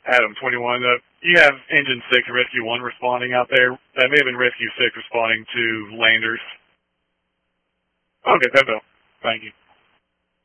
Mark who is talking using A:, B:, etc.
A: Adam 21. You have Engine 6 and Rescue 1 responding out there. That may have been Rescue 6 responding to landers. Okay, that's all. Thank you.